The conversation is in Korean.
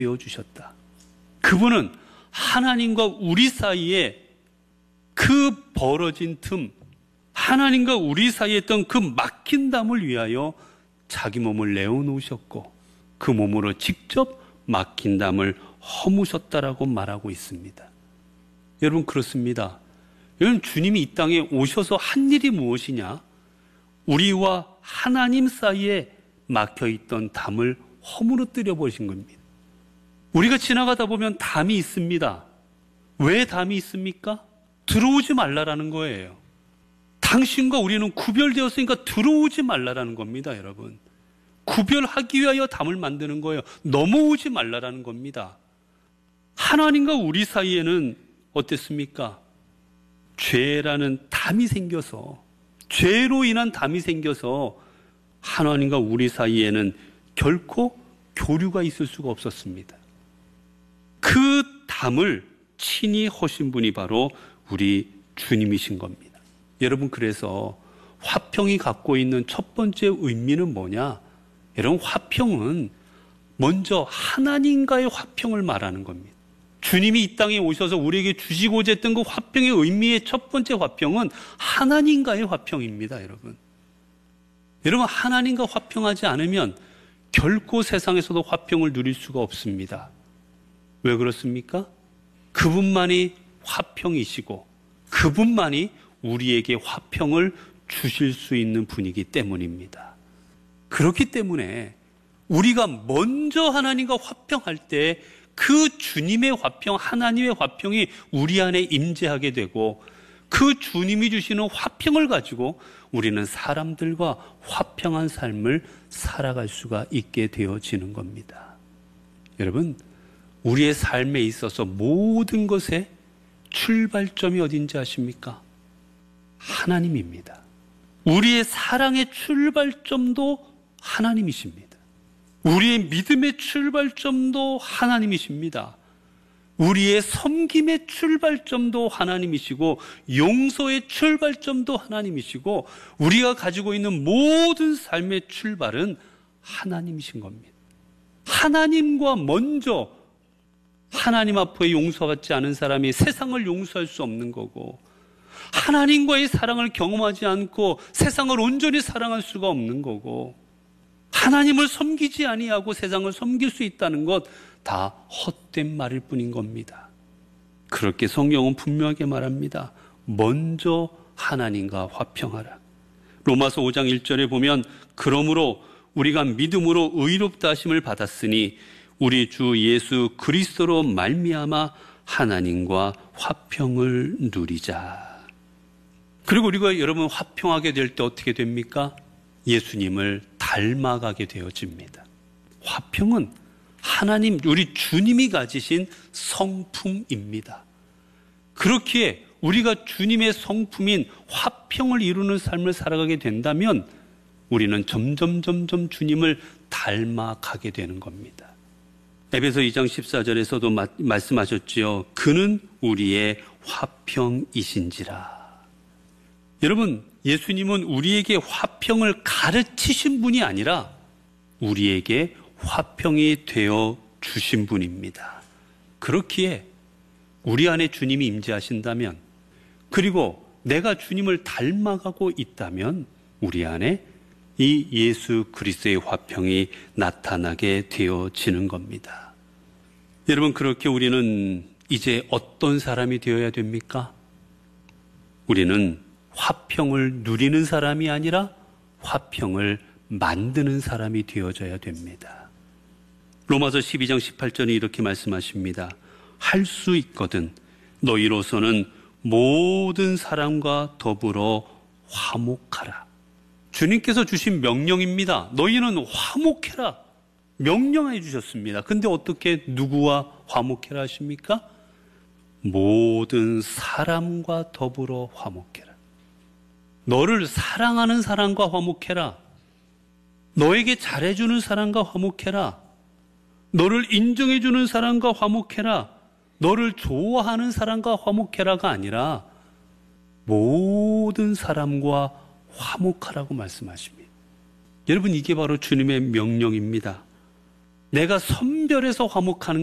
주셨다. 그분은 하나님과 우리 사이에 그 벌어진 틈, 하나님과 우리 사이에 있던 그 막힌 담을 위하여 자기 몸을 내어놓으셨고 그 몸으로 직접 막힌 담을 허무셨다라고 말하고 있습니다. 여러분, 그렇습니다. 여러분, 주님이 이 땅에 오셔서 한 일이 무엇이냐? 우리와 하나님 사이에 막혀있던 담을 허물어뜨려 버리신 겁니다. 우리가 지나가다 보면 담이 있습니다. 왜 담이 있습니까? 들어오지 말라라는 거예요. 당신과 우리는 구별되었으니까 들어오지 말라라는 겁니다, 여러분. 구별하기 위하여 담을 만드는 거예요. 넘어오지 말라라는 겁니다. 하나님과 우리 사이에는 어땠습니까? 죄라는 담이 생겨서, 죄로 인한 담이 생겨서 하나님과 우리 사이에는 결코 교류가 있을 수가 없었습니다. 그 담을 친히 허신 분이 바로 우리 주님이신 겁니다. 여러분, 그래서 화평이 갖고 있는 첫 번째 의미는 뭐냐? 여러분, 화평은 먼저 하나님과의 화평을 말하는 겁니다. 주님이 이 땅에 오셔서 우리에게 주시고자 했던 그 화평의 의미의 첫 번째 화평은 하나님과의 화평입니다, 여러분. 여러분, 하나님과 화평하지 않으면 결코 세상에서도 화평을 누릴 수가 없습니다. 왜 그렇습니까? 그분만이 화평이시고 그분만이 우리에게 화평을 주실 수 있는 분이기 때문입니다. 그렇기 때문에 우리가 먼저 하나님과 화평할 때 그 주님의 화평, 하나님의 화평이 우리 안에 임재하게 되고 그 주님이 주시는 화평을 가지고 우리는 사람들과 화평한 삶을 살아갈 수가 있게 되어지는 겁니다. 여러분, 우리의 삶에 있어서 모든 것의 출발점이 어딘지 아십니까? 하나님입니다. 우리의 사랑의 출발점도 하나님이십니다. 우리의 믿음의 출발점도 하나님이십니다. 우리의 섬김의 출발점도 하나님이시고 용서의 출발점도 하나님이시고 우리가 가지고 있는 모든 삶의 출발은 하나님이신 겁니다. 하나님과 먼저, 하나님 앞에 용서받지 않은 사람이 세상을 용서할 수 없는 거고 하나님과의 사랑을 경험하지 않고 세상을 온전히 사랑할 수가 없는 거고 하나님을 섬기지 아니하고 세상을 섬길 수 있다는 것 다 헛된 말일 뿐인 겁니다. 그렇게 성경은 분명하게 말합니다. 먼저 하나님과 화평하라. 로마서 5장 1절에 보면 그러므로 우리가 믿음으로 의롭다 하심을 받았으니 우리 주 예수 그리스도로 말미암아 하나님과 화평을 누리자. 그리고 우리가 여러분 화평하게 될 때 어떻게 됩니까? 예수님을 닮아가게 되어집니다. 화평은 하나님, 우리 주님이 가지신 성품입니다. 그렇기에 우리가 주님의 성품인 화평을 이루는 삶을 살아가게 된다면 우리는 점점 주님을 닮아가게 되는 겁니다. 에베소 2장 14절에서도 말씀하셨지요. 그는 우리의 화평이신지라. 여러분, 예수님은 우리에게 화평을 가르치신 분이 아니라 우리에게 화평이 되어 주신 분입니다. 그렇기에 우리 안에 주님이 임재하신다면, 그리고 내가 주님을 닮아가고 있다면 우리 안에 이 예수 그리스도의 화평이 나타나게 되어지는 겁니다. 여러분, 그렇게 우리는 이제 어떤 사람이 되어야 됩니까? 우리는 화평을 누리는 사람이 아니라 화평을 만드는 사람이 되어져야 됩니다. 로마서 12장 18절에 이렇게 말씀하십니다. 할 수 있거든 너희로서는 모든 사람과 더불어 화목하라. 주님께서 주신 명령입니다. 너희는 화목해라. 명령해 주셨습니다. 근데 어떻게 누구와 화목해라 하십니까? 모든 사람과 더불어 화목해라. 너를 사랑하는 사람과 화목해라. 너에게 잘해주는 사람과 화목해라. 너를 인정해주는 사람과 화목해라. 너를 좋아하는 사람과 화목해라가 아니라 모든 사람과 화목하라고 말씀하십니다. 여러분, 이게 바로 주님의 명령입니다. 내가 선별해서 화목하는